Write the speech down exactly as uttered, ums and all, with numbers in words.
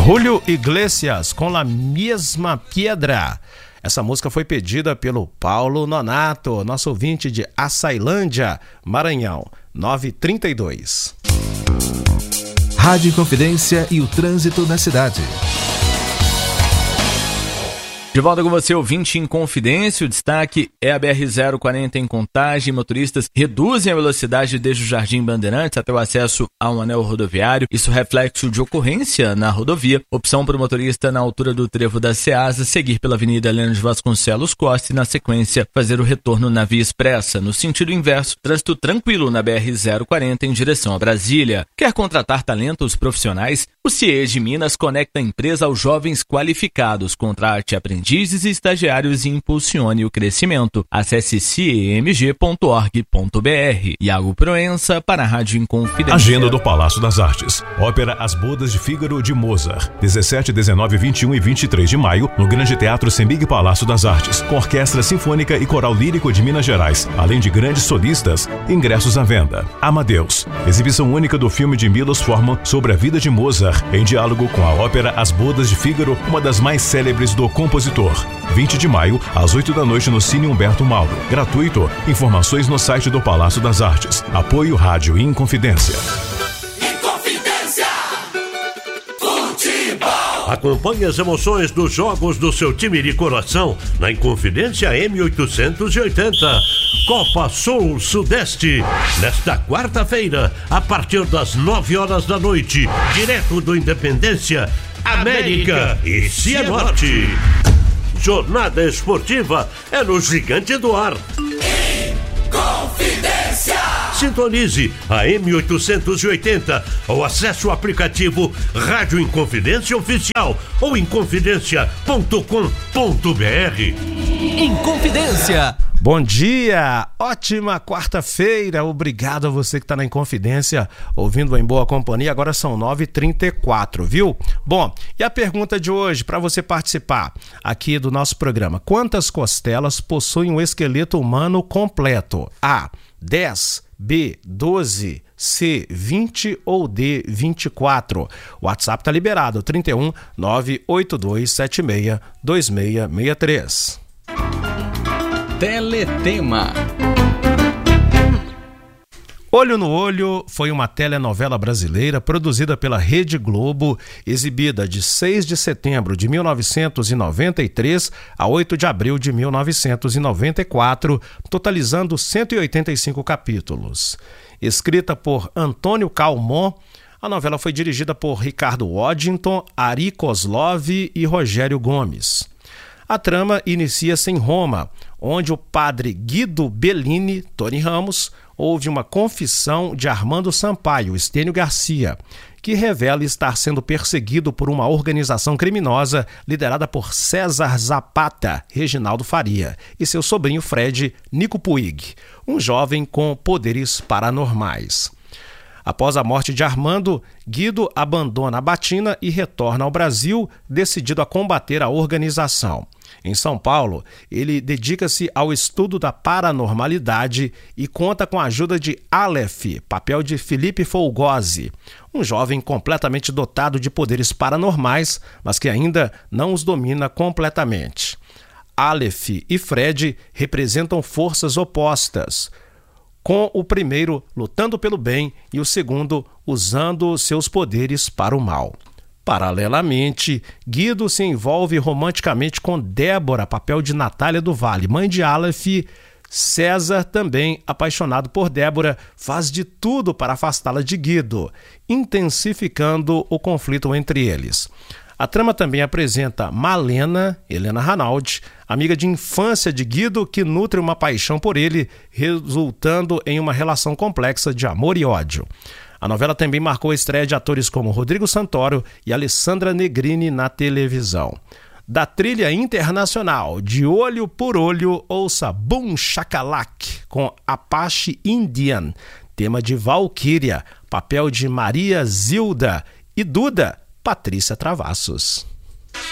Julio Iglesias com La Mesma Piedra. Essa música foi pedida pelo Paulo Nonato, nosso ouvinte de Açailândia, Maranhão, nove trinta e dois. Rádio Inconfidência e o trânsito na cidade. De volta com você, ouvinte Inconfidência. O destaque é a B R zero quarenta em Contagem. Motoristas reduzem a velocidade desde o Jardim Bandeirantes até o acesso a um anel rodoviário. Isso reflexo de ocorrência na rodovia. Opção para o motorista na altura do trevo da Ceasa seguir pela Avenida Helena de Vasconcelos Costa e, na sequência, fazer o retorno na via expressa. No sentido inverso, trânsito tranquilo na B R zero quarenta em direção a Brasília. Quer contratar talentos profissionais? O CIEG Minas conecta a empresa aos jovens qualificados. Contrate aprendizes e estagiários e impulsione o crescimento. Acesse c e m g ponto org ponto b r. Iago Proença para a Rádio Inconfidência. Agenda do Palácio das Artes. Ópera As Bodas de Fígaro de Mozart. dezessete, dezenove, vinte e um e vinte e três de maio no Grande Teatro Sembig Palácio das Artes. Com Orquestra Sinfônica e Coral Lírico de Minas Gerais. Além de grandes solistas. Ingressos à venda. Amadeus. Exibição única do filme de Milos Forman sobre a vida de Mozart, em diálogo com a ópera As Bodas de Fígaro, uma das mais célebres do compositor. vinte de maio, às oito da noite no Cine Humberto Mauro. Gratuito. Informações no site do Palácio das Artes. Apoio Rádio Inconfidência. Inconfidência. Futebol. Acompanhe as emoções dos jogos do seu time de coração na Inconfidência M oitocentos e oitenta. Copa Sul Sudeste. Nesta quarta-feira, a partir das nove horas da noite, direto do Independência, América e Cianorte. Jornada esportiva é no Gigante do Ar. Inconfidência. Sintonize a M oitocentos e oitenta ou acesse o aplicativo Rádio Inconfidência Oficial ou inconfidência ponto com ponto b r. Inconfidência. Bom dia, ótima quarta-feira, obrigado a você que está na Inconfidência, ouvindo em boa companhia. Agora são nove e trinta e quatro, viu? Bom, e a pergunta de hoje para você participar aqui do nosso programa: quantas costelas possuem um esqueleto humano completo? A, dez, B, doze, C, vinte ou D, vinte e quatro. O WhatsApp está liberado, trinta e um, nove oito dois sete seis, dois seis seis três. Teletema. Olho no Olho foi uma telenovela brasileira produzida pela Rede Globo, exibida de seis de setembro de mil novecentos e noventa e três a oito de abril de mil novecentos e noventa e quatro, totalizando cento e oitenta e cinco capítulos. Escrita por Antônio Calmon, a novela foi dirigida por Ricardo Waddington, Ari Kozlov e Rogério Gomes. A trama inicia-se em Roma, onde o padre Guido Bellini, Tony Ramos, ouve uma confissão de Armando Sampaio, Estênio Garcia, que revela estar sendo perseguido por uma organização criminosa liderada por César Zapata, Reginaldo Faria, e seu sobrinho Fred, Nico Puig, um jovem com poderes paranormais. Após a morte de Armando, Guido abandona a batina e retorna ao Brasil, decidido a combater a organização. Em São Paulo, ele dedica-se ao estudo da paranormalidade e conta com a ajuda de Aleph, papel de Felipe Folgose, um jovem completamente dotado de poderes paranormais, mas que ainda não os domina completamente. Aleph e Fred representam forças opostas, com o primeiro lutando pelo bem e o segundo usando seus poderes para o mal. Paralelamente, Guido se envolve romanticamente com Débora, papel de Natália do Vale, mãe de Aleph. César, também apaixonado por Débora, faz de tudo para afastá-la de Guido, intensificando o conflito entre eles. A trama também apresenta Malena, Helena Ranaldi, amiga de infância de Guido, que nutre uma paixão por ele, resultando em uma relação complexa de amor e ódio. A novela também marcou a estreia de atores como Rodrigo Santoro e Alessandra Negrini na televisão. Da trilha internacional De Olho por Olho, ouça Boom Shakalak com Apache Indian, tema de Valkyria, papel de Maria Zilda, e Duda, Patrícia Travassos.